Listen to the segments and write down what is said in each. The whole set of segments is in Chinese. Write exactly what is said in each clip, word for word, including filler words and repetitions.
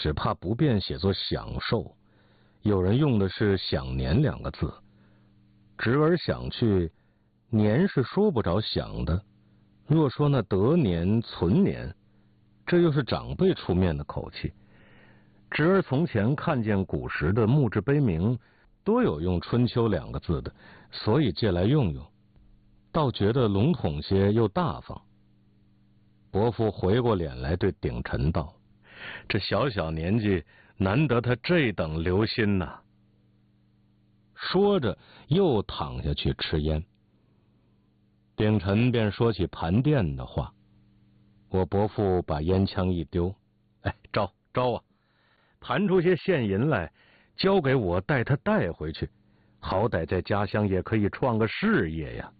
只怕不便写作享受，有人用的是想年两个字，直而想去，年是说不着想的，若说那得年存年，这又是长辈出面的口气。侄儿从前看见古时的墓志碑铭多有用春秋两个字的，所以借来用用，倒觉得笼统些又大方。伯父回过脸来对鼎臣道：这小小年纪难得他这等留心呐、啊。说着又躺下去吃烟。鼎臣便说起盘店的话，我伯父把烟枪一丢：哎，招招啊，盘出些现银来，交给我带他带回去，好歹在家乡也可以创个事业呀。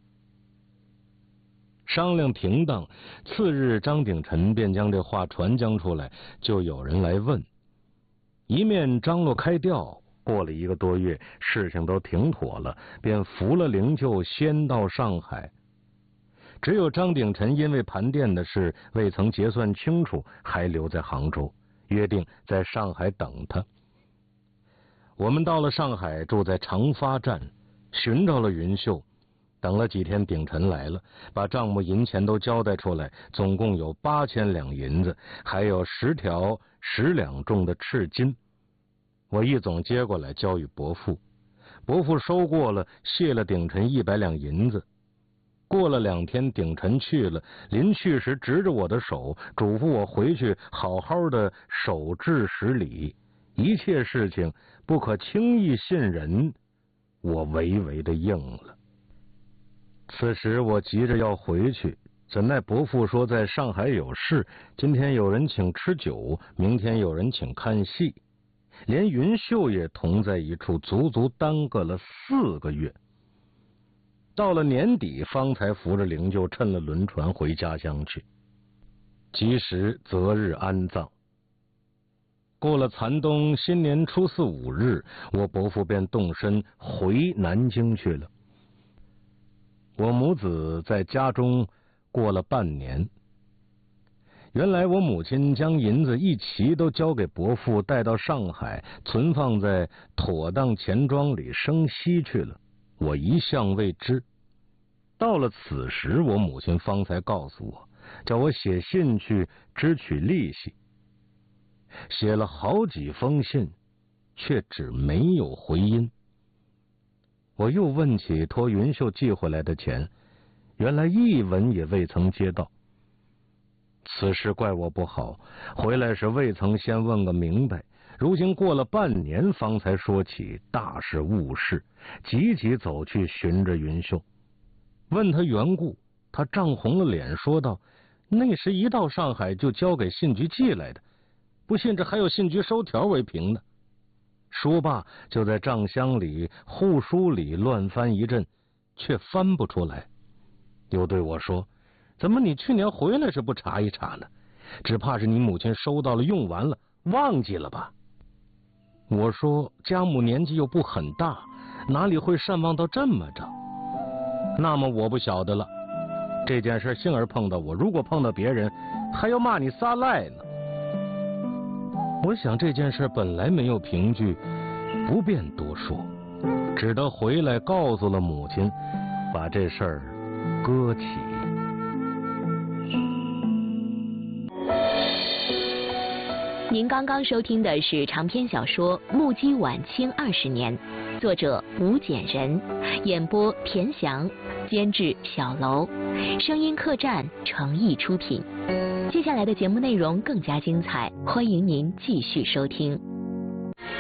商量停当，次日张鼎臣便将这话传将出来，就有人来问。一面张罗开调，过了一个多月，事情都停妥了，便扶了灵柩先到上海。只有张鼎臣因为盘店的事未曾结算清楚，还留在杭州，约定在上海等他。我们到了上海，住在长发站，寻着了云秀。等了几天，鼎臣来了，把账目银钱都交代出来，总共有八千两银子，还有十条十两重的赤金。我一总接过来交与伯父，伯父收过了，谢了鼎臣一百两银子。过了两天，鼎臣去了，临去时执着我的手，嘱咐我回去好好的守制十里，一切事情不可轻易信人。我唯唯的应了。此时我急着要回去，怎奈伯父说在上海有事，今天有人请吃酒，明天有人请看戏，连云秀也同在一处，足足耽搁了四个月。到了年底，方才扶着灵柩趁了轮船回家乡去，及时择日安葬。过了残冬，新年初四五日，我伯父便动身回南京去了。我母子在家中过了半年。原来我母亲将银子一齐都交给伯父，带到上海，存放在妥当钱庄里生息去了，我一向未知。到了此时，我母亲方才告诉我，叫我写信去支取利息。写了好几封信，却只没有回音。我又问起托云秀寄回来的钱，原来一文也未曾接到。此事怪我不好，回来时未曾先问个明白，如今过了半年方才说起，大是误事，急急走去寻着云秀，问他缘故，他涨红了脸说道：那时一到上海就交给信局寄来的，不信这还有信局收条为凭呢。说罢就在账箱里户书里乱翻一阵，却翻不出来。又对我说：怎么你去年回来时不查一查呢？只怕是你母亲收到了用完了，忘记了吧。我说家母年纪又不很大，哪里会善忘到这么着？那么我不晓得了，这件事幸而碰到我，如果碰到别人，还要骂你撒赖呢。我想这件事本来没有凭据，不便多说，只得回来告诉了母亲，把这事儿搁起。 您刚刚收听的是长篇小说《目击晚清二十年》，作者吴简人，演播田翔，监制小楼，声音客栈诚意出品。接下来的节目内容更加精彩，欢迎您继续收听。